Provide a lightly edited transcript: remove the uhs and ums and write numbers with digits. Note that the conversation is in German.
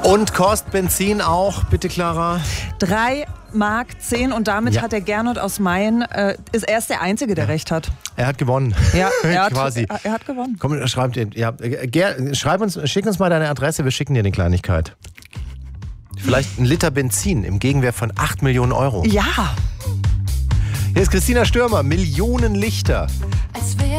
Und kostet Benzin auch, bitte Clara? 3,10 Mark und damit hat der Gernot aus Mayen, er ist der Einzige, der recht hat. Er hat gewonnen. Ja, er quasi. Hat gewonnen. Komm, schick uns mal deine Adresse, wir schicken dir eine Kleinigkeit. Vielleicht ein Liter Benzin im Gegenwert von 8 Millionen Euro. Ja. Hier ist Christina Stürmer, Millionen Lichter.